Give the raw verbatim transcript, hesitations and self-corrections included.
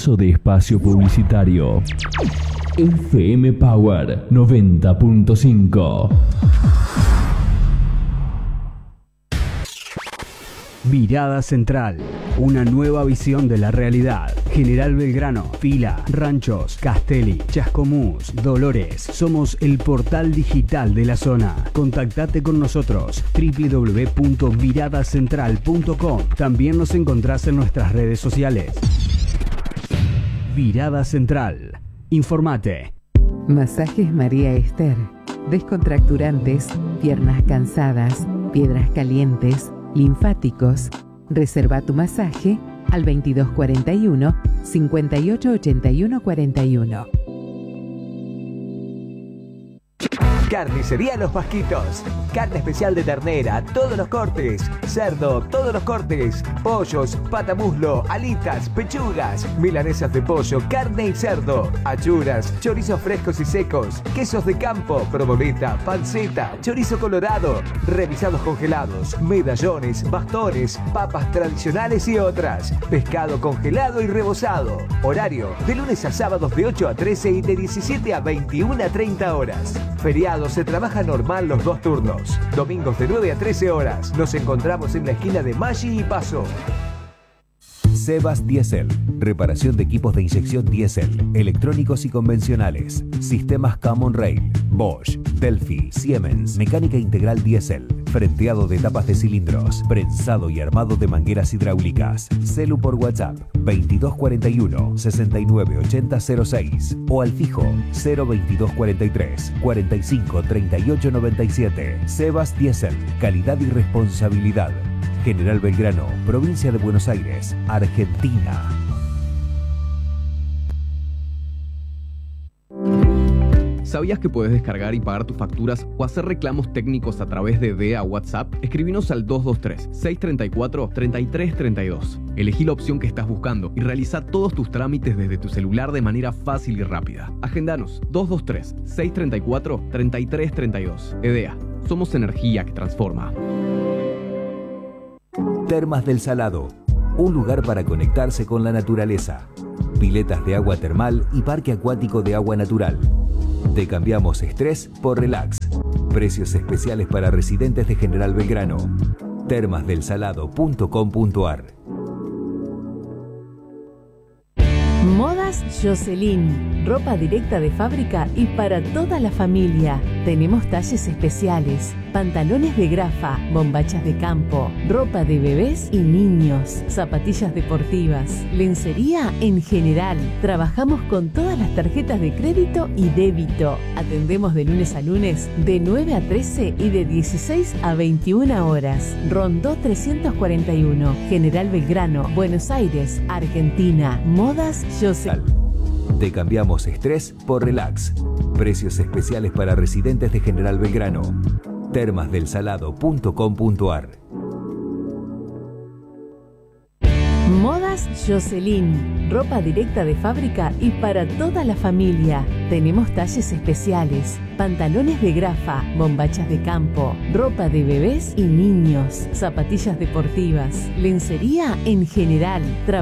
Comienzo de espacio publicitario. F M Power noventa punto cinco. Mirada Central, una nueva visión de la realidad. General Belgrano, Fila, Ranchos, Castelli, Chascomús, Dolores. Somos el portal digital de la zona. Contactate con nosotros, doble u doble u doble u punto mirada central punto com. También nos encontrás en nuestras redes sociales. Mirada Central. Informate. Masajes María Esther. Descontracturantes, piernas cansadas, piedras calientes, linfáticos. Reserva tu masaje al veintidós cuarenta y uno, cincuenta y ocho ochenta y uno cuarenta y uno. Carnicería Los Pasquitos. Carne especial de ternera, todos los cortes. Cerdo, todos los cortes. Pollos, patamuslo, alitas, pechugas. Milanesas de pollo, carne y cerdo. Achuras, chorizos frescos y secos. Quesos de campo, provoleta, panceta, chorizo colorado. Revisados congelados, medallones, bastones, papas tradicionales y otras. Pescado congelado y rebozado. Horario, de lunes a sábados de ocho a trece y de diecisiete a veintiuna a treinta horas. Feriado se trabaja normal los dos turnos. Domingos de nueve a trece horas. Nos encontramos en la esquina de Maggi y Paso. Sebas Diesel. Reparación de equipos de inyección diésel, electrónicos y convencionales. Sistemas Common Rail, Bosch, Delphi, Siemens. Mecánica integral diésel. Frenteado de tapas de cilindros. Prensado y armado de mangueras hidráulicas. Celu por WhatsApp veintidós cuarenta y uno, sesenta y nueve ochenta cero seis o al fijo cero veintidós cuarenta y tres, cuarenta y cinco treinta y ocho noventa y siete. Sebas Diesel. Calidad y responsabilidad. General Belgrano, provincia de Buenos Aires, Argentina. ¿Sabías que puedes descargar y pagar tus facturas o hacer reclamos técnicos a través de D E A WhatsApp? Escribinos al dos dos tres, seis tres cuatro, tres tres tres dos. Elegí la opción que estás buscando y realiza todos tus trámites desde tu celular de manera fácil y rápida. Agendanos dos dos tres, seis tres cuatro, tres tres tres dos. E D E A, somos energía que transforma. Termas del Salado, un lugar para conectarse con la naturaleza. Piletas de agua termal y parque acuático de agua natural. Te cambiamos estrés por relax. Precios especiales para residentes de General Belgrano. termas del salado punto com punto ar. Modas Jocelyn, ropa directa de fábrica y para toda la familia. Tenemos talles especiales, pantalones de grafa, bombachas de campo, ropa de bebés y niños, zapatillas deportivas, lencería en general. Trabajamos con todas las tarjetas de crédito y débito. Atendemos de lunes a lunes de nueve a trece y de dieciséis a veintiuna horas. Rondó trescientos cuarenta y uno, General Belgrano, Buenos Aires, Argentina. Modas Jocelyn. Te cambiamos estrés por relax. Precios especiales para residentes de General Belgrano. termas del salado punto com punto ar. Modas Jocelyn, ropa directa de fábrica y para toda la familia. Tenemos talles especiales, pantalones de grafa, bombachas de campo, ropa de bebés y niños, zapatillas deportivas, lencería en general.